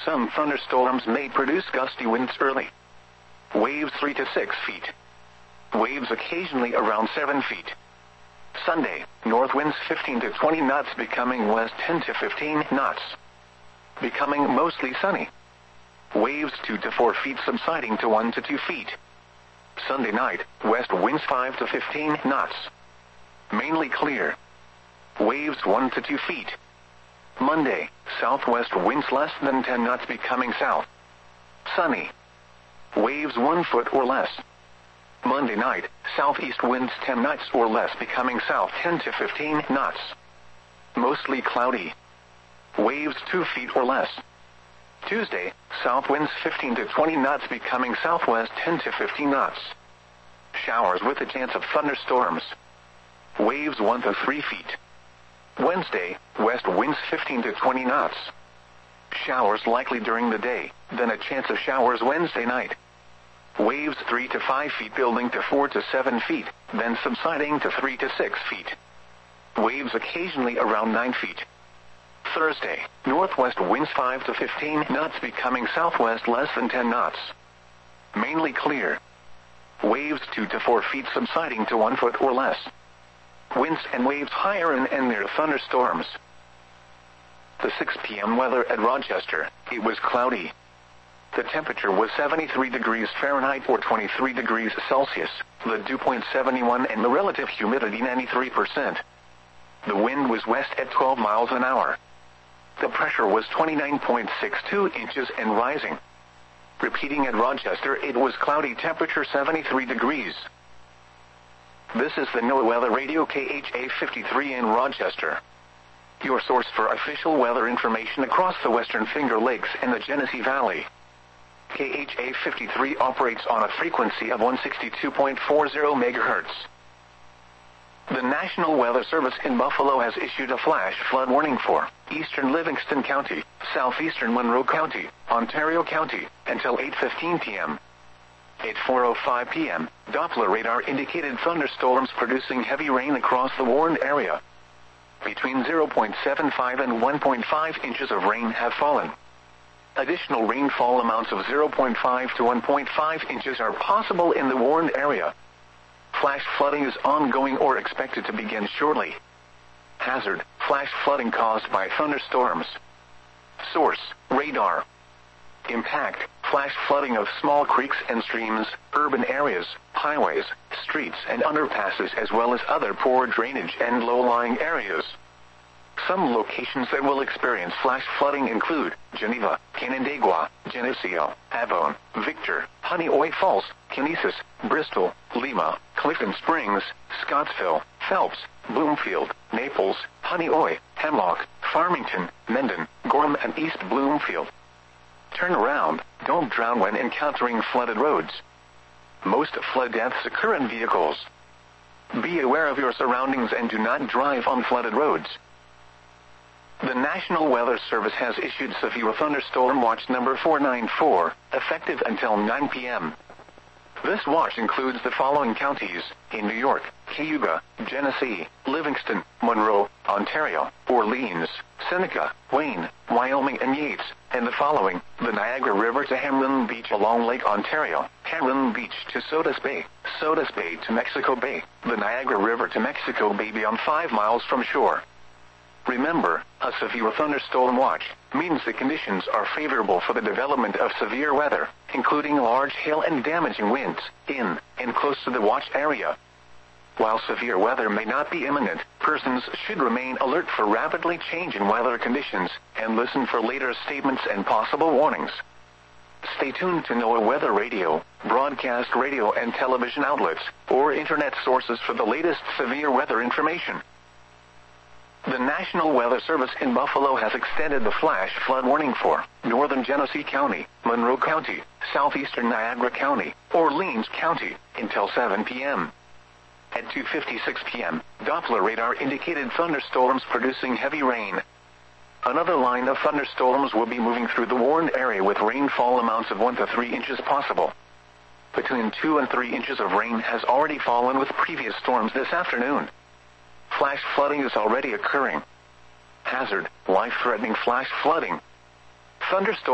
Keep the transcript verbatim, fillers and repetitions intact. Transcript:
some thunderstorms may produce gusty winds early. Waves three to six feet. Waves occasionally around seven feet. Sunday, north winds fifteen to twenty knots becoming west ten to fifteen knots. Becoming mostly sunny. Waves two to four feet subsiding to one to two feet. Sunday night, west winds five to fifteen knots. Mainly clear. Waves one to two feet. Monday, southwest winds less than ten knots becoming south. Sunny. Waves one foot or less. Monday night, southeast winds ten knots or less becoming south ten to fifteen knots. Mostly cloudy. Waves two feet or less. Tuesday, south winds fifteen to twenty knots becoming southwest ten to fifteen knots. Showers with a chance of thunderstorms. Waves one to three feet. Wednesday, west winds fifteen to twenty knots. Showers likely during the day, then a chance of showers Wednesday night. Waves three to five feet building to four to seven feet, then subsiding to three to six feet. Waves occasionally around nine feet. Thursday, northwest winds five to fifteen knots becoming southwest less than ten knots. Mainly clear. Waves two to four feet subsiding to one foot or less. Winds and waves higher in and near thunderstorms. The six p m weather at Rochester, it was cloudy. The temperature was seventy-three degrees Fahrenheit or twenty-three degrees Celsius, the dew point seventy-one and the relative humidity ninety-three percent. The wind was west at twelve miles an hour. The pressure was twenty-nine point six two inches and rising. Repeating at Rochester, it was cloudy, temperature seventy-three degrees. This is the NOAA Weather Radio K H A fifty-three in Rochester. Your source for official weather information across the Western Finger Lakes and the Genesee Valley. K H A fifty-three operates on a frequency of one sixty-two point four zero megahertz. The National Weather Service in Buffalo has issued a flash flood warning for eastern Livingston County, southeastern Monroe County, Ontario County, until eight fifteen p m At four oh five p m, Doppler radar indicated thunderstorms producing heavy rain across the warned area. Between zero point seven five and one point five inches of rain have fallen. Additional rainfall amounts of zero point five to one point five inches are possible in the warned area. Flash flooding is ongoing or expected to begin shortly. Hazard: flash flooding caused by thunderstorms. Source: radar. Impact: flash flooding of small creeks and streams, urban areas, highways, streets and underpasses, as well as other poor drainage and low-lying areas. Some locations that will experience flash flooding include Geneva, Canandaigua, Geneseo, Avon, Victor, Honeoye Falls, Kinesis, Bristol, Lima, Clifton Springs, Scottsville, Phelps, Bloomfield, Naples, Honeoye, Hemlock, Farmington, Mendon, Gorham and East Bloomfield. Turn around, don't drown when encountering flooded roads. Most flood deaths occur in vehicles. Be aware of your surroundings and do not drive on flooded roads. The National Weather Service has issued severe thunderstorm watch number four nine four, effective until nine p m This watch includes the following counties: in New York, Cayuga, Genesee, Livingston, Monroe, Ontario, Orleans, Seneca, Wayne, Wyoming and Yates, and the following: the Niagara River to Hamlin Beach along Lake Ontario, Hamlin Beach to Sodus Bay, Sodus Bay to Mexico Bay, the Niagara River to Mexico Bay beyond five miles from shore. Remember, a severe thunderstorm watch means the conditions are favorable for the development of severe weather, including large hail and damaging winds, in and close to the watch area. While severe weather may not be imminent, persons should remain alert for rapidly changing weather conditions and listen for later statements and possible warnings. Stay tuned to NOAA Weather Radio, broadcast radio and television outlets, or internet sources for the latest severe weather information. The National Weather Service in Buffalo has extended the flash flood warning for northern Genesee County, Monroe County, southeastern Niagara County, Orleans County, until seven p m At two fifty-six p m, Doppler radar indicated thunderstorms producing heavy rain. Another line of thunderstorms will be moving through the warned area with rainfall amounts of one to three inches possible. Between two and three inches of rain has already fallen with previous storms this afternoon. Flash flooding is already occurring. Hazard: life-threatening flash flooding. Thunderstorms